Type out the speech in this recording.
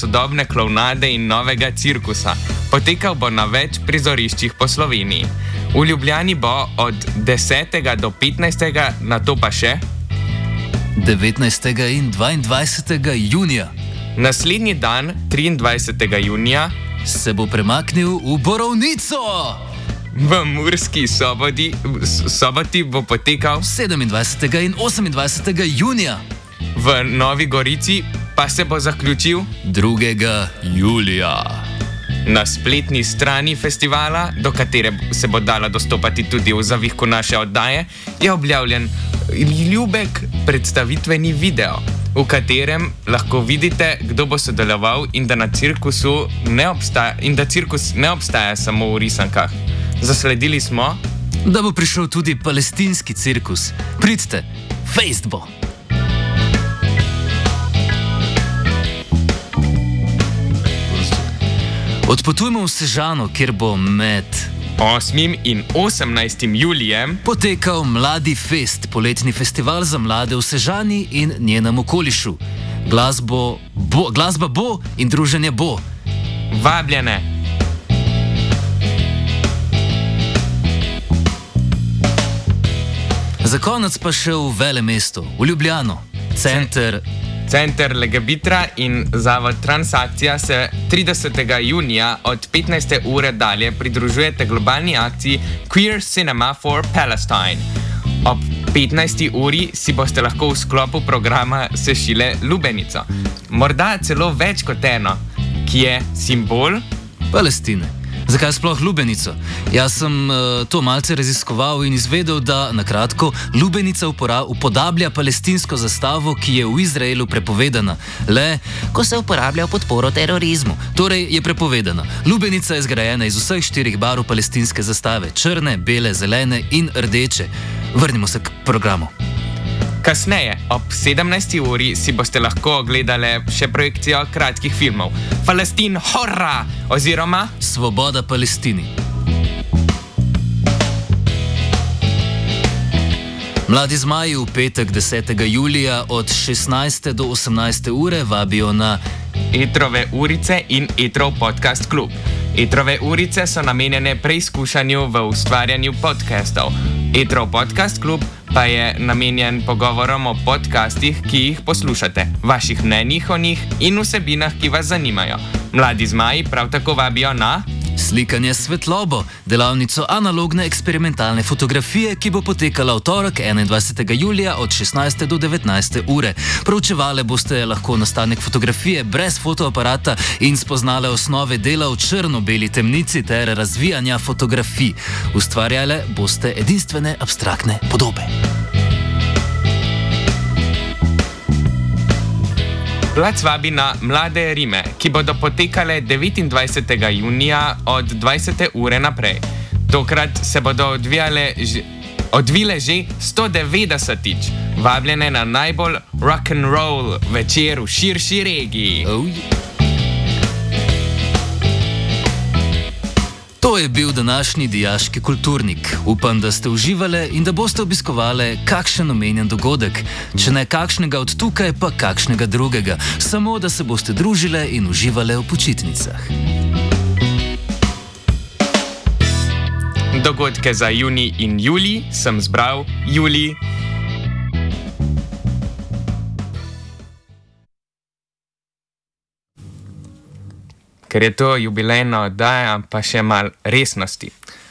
sodobne klovnade in novega cirkusa. Potekal bo na več prizoriščih po Sloveniji. V Ljubljani bo od 10. do 15. na to pa še 19. in 22. junija. Naslednji dan, 23. junija, se bo premaknil v Borovnico. V Murski Soboti bo potekal 27. in 28. junija. V Novi Gorici pa se bo zaključil 2. julija. Na spletni strani festivala, do katere se bo dala dostopati tudi v zavihku naše oddaje, je objavljen ljubek predstavitveni video, v katerem lahko vidite, kdo bo sodeloval in da cirkus ne obstaja samo v risankah. Zasledili smo, da bo prišel tudi palestinski cirkus. Pridite, fejst bo! Odpotujmo v Sežano, kjer bo med 8. in 18. julijem potekal Mladi Fest, poletni festival za mlade v Sežani in njenem okolišu. Glasba bo in druženje bo. Vabljene! Za konec pa še v velemesto, v Ljubljano. Center Legebitra in Zavod Transakcija se 30. junija od 15. ure dalje pridružujete globalni akciji Queer Cinema for Palestine. Ob 15. uri si boste lahko v sklopu programa sešile lubenico. Morda celo več kot eno, ki je simbol Palestine. Zakaj sploh lubenico? Jaz sem to malce raziskoval in izvedel, da na kratko lubenica upodablja palestinsko zastavo, ki je v Izraelu prepovedana. Le, ko se uporablja v podporo terorizmu. Torej je prepovedana. Lubenica je zgrajena iz vseh 4 barv palestinske zastave. Črne, bele, zelene in rdeče. Vrnimo se k programu. Kasneje, ob 17. uri, si boste lahko ogledali še projekcijo kratkih filmov Palestin Horra oziroma Svoboda Palestini. Mladi zmaji v petek 10. julija od 16. do 18. ure vabijo na Etrove urice in Etrov podcast klub. Etrove urice so namenjene preizkušanju v ustvarjanju podcastov. Etrov podcast klub pa je namenjen pogovorom o podcastih, ki jih poslušate, vaših mnenjih o njih in vsebinah, ki vas zanimajo. Mladi zmaji prav tako vabijo na Slikanje svetlobo, delavnico analogne eksperimentalne fotografije, ki bo potekala v torek 21. julija od 16. do 19. ure. Proučevale boste lahko nastanek fotografije brez fotoaparata in spoznale osnove dela v črno-beli temnici ter razvijanja fotografij. Ustvarjale boste edinstvene abstraktne podobe. Plac vabi na Mlade Rime, ki bodo potekale 29. junija od 20. ure naprej. Tokrat se bodo odvile že 190-tič, vabljene na najbolj rock'n'roll večer v širši regiji. To je bil današnji dijaški kulturnik. Upam, da ste uživali in da boste obiskovali kakšen omenjen dogodek. Če ne kakšnega od tukaj, pa kakšnega drugega. Samo, da se boste družile in uživale v počitnicah. Dogodke za junij in julij sem zbral julij. Ker je to jubilejna oddaja, pa še malo resnosti.